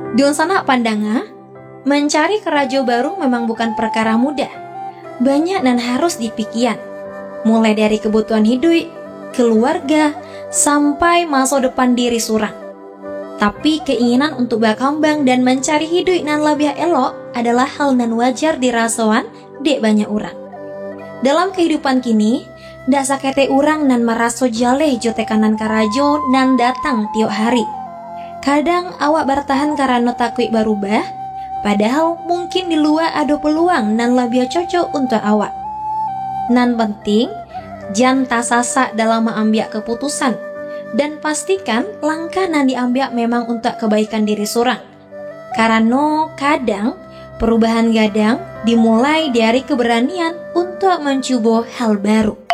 Diun sana pandanga, mencari kerajo baru memang bukan perkara mudah. Banyak dan harus dipikirkan. Mulai dari kebutuhan hidup, keluarga, sampai masa depan diri surang. Tapi keinginan untuk berkembang dan mencari hidup nan lebih elok adalah hal nan wajar dirasakan dek banyak orang. Dalam kehidupan kini, ndak sakete orang nan meraso jaleh jo tekanan karajo nan datang tiap hari. Kadang awak bertahan karena takut berubah, padahal mungkin di luar ada peluang nan lebih cocok untuk awak. Nan penting, jangan tasasak dalam mengambil keputusan dan pastikan langkah nan diambil memang untuk kebaikan diri seorang. Karena kadang perubahan gadang dimulai dari keberanian untuk mencoba hal baru.